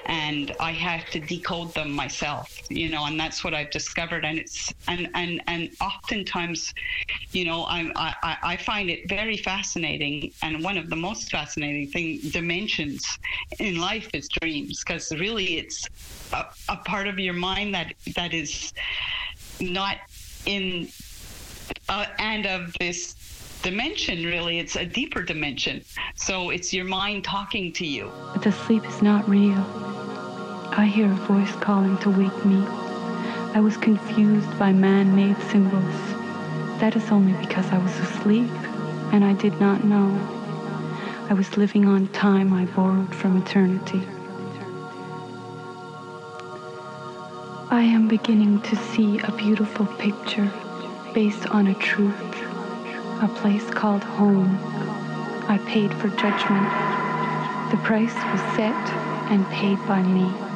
and I have to decode them myself, and that's what I've discovered. And it's and oftentimes, I find it very fascinating, and one of the most fascinating dimensions in life is dreams, because really it's a part of your mind that is not in and of this dimension. Really, it's a deeper dimension, so it's your mind talking to you. But the sleep is not real. I hear a voice calling to wake me. I was confused by man-made symbols. That is only because I was asleep and I did not know. I was living on time I borrowed from eternity. I am beginning to see a beautiful picture based on a truth. A place called home. I paid for judgment. The price was set and paid by me.